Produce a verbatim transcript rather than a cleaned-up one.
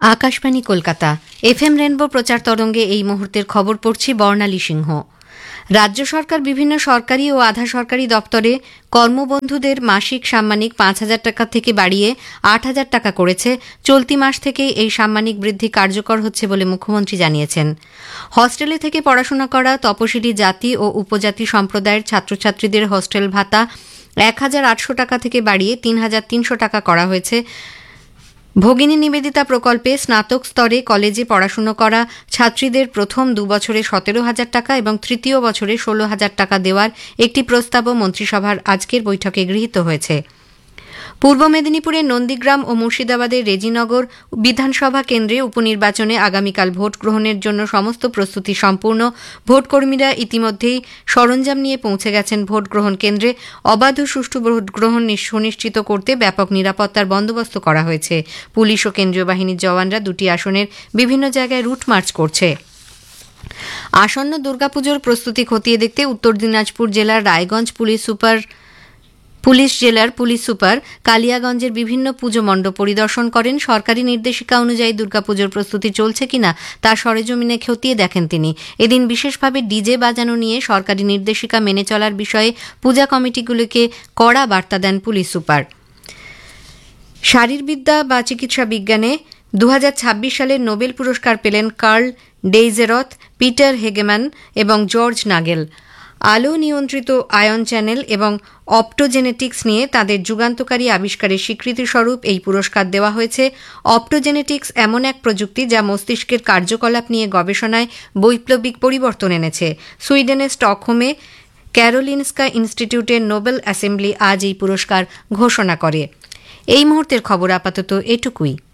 Akashvani Kolkata F M rainbow প্রচার তরঙ্গে এই মুহূর্তের খবর পড়ছি বর্ণালী সিংহ। রাজ্য সরকার বিভিন্ন সরকারি ও আধা সরকারি দপ্তরে কর্মবন্ধুদের মাসিক সাম্মানিক পাঁচ হাজার টাকা থেকে বাড়িয়ে আট হাজার টাকা করেছে। চলতি মাস থেকেই এই সাম্মানিক বৃদ্ধি কার্যকর হচ্ছে বলে মুখ্যমন্ত্রী জানিয়েছেন। হস্টেলে থেকে পড়াশোনা করা তপশিলি জাতি ও উপজাতি সম্প্রদায়ের ছাত্রছাত্রীদের হস্টেল ভাতা এক হাজার আটশো টাকা থেকে বাড়িয়ে তিন হাজার তিনশো টাকা করা হয়েছে। ভগিনী নিবেদিতা প্রকল্পে স্নাতক স্তরে কলেজে পড়াশুনো করা ছাত্রীদের প্রথম দুবছরে সতেরো হাজার টাকা এবং তৃতীয় বছরে ষোলো হাজার টাকা দেওয়ার একটি প্রস্তাবও মন্ত্রিসভার আজকের বৈঠকে গৃহীত হয়েছে। পূর্ব মেদিনীপুরের নন্দীগ্রাম ও মুর্শিদাবাদের রেজিনগর বিধানসভা কেন্দ্রে উপনির্বাচনে আগামীকাল ভোট গ্রহণের জন্য সমস্ত প্রস্তুতি সম্পূর্ণ। ভোটকর্মীরা ইতিমধ্যেই সরঞ্জাম নিয়ে পৌঁছে গেছেন ভোট গ্রহণ কেন্দ্রে। অবাধ ও সুষ্ঠু ভোট গ্রহণ সুনিশ্চিত করতে ব্যাপক নিরাপত্তার বন্দোবস্ত করা হয়েছে। পুলিশ ও কেন্দ্রীয় বাহিনীর জওয়ানরা দুটি আসনের বিভিন্ন জায়গায় রুট মার্চ করছে। আসন্ন দুর্গাপুজোর প্রস্তুতি খতিয়ে দেখতে উত্তর দিনাজপুর জেলার রায়গঞ্জ পুলিশ সুপার পুলিশ জেলার পুলিশ সুপার কালিয়াগঞ্জের বিভিন্ন পুজো মণ্ডপ পরিদর্শন করেন। সরকারি নির্দেশিকা অনুযায়ী দুর্গাপুজোর প্রস্তুতি চলছে কিনা তা সরেজমিনে খতিয়ে দেখেন তিনি। এদিন বিশেষভাবে ডিজে বাজানো নিয়ে সরকারি নির্দেশিকা মেনে চলার বিষয়ে পূজা কমিটিগুলিকে কড়া বার্তা দেন পুলিশ সুপার। শারীরবিদ্যা বা চিকিৎসা বিজ্ঞানে দু হাজার ছাব্বিশ সালের নোবেল পুরস্কার পেলেন কার্ল ডেইজেরথ, পিটার হেগেম্যান এবং জর্জ নাগেল। আলো নিয়ন্ত্রিত আয়ন চ্যানেল এবং অপটোজেনেটিক্স নিয়ে তাদের যুগান্তকারী আবিষ্কারের স্বীকৃতিস্বরূপ এই পুরস্কার দেওয়া হয়েছে। অপটোজেনেটিক্স এমন এক প্রযুক্তি যা মস্তিষ্কের কার্যকলাপ নিয়ে গবেষণায় বৈপ্লবিক পরিবর্তন এনেছে। সুইডেনের স্টকহোমে ক্যারোলিনস্কা ইনস্টিটিউটের নোবেল অ্যাসেম্বলি আজ এই পুরস্কার ঘোষণা করে। এই মুহূর্তের খবর আপাতত এটুকুই।